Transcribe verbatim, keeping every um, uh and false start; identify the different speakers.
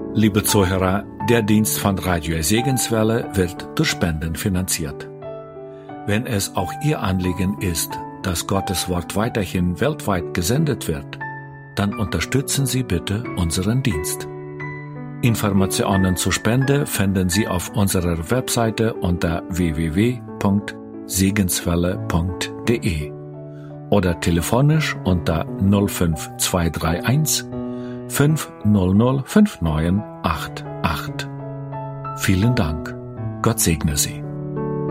Speaker 1: Liebe Zuhörer, der Dienst von Radio Segenswelle wird durch Spenden finanziert. Wenn es auch Ihr Anliegen ist, dass Gottes Wort weiterhin weltweit gesendet wird, dann unterstützen Sie bitte unseren Dienst. Informationen zur Spende finden Sie auf unserer Webseite unter w w w punkt segenswelle punkt d e oder telefonisch unter null fünf zwei drei eins fünf null null fünf neun acht acht. Vielen Dank. Gott segne Sie.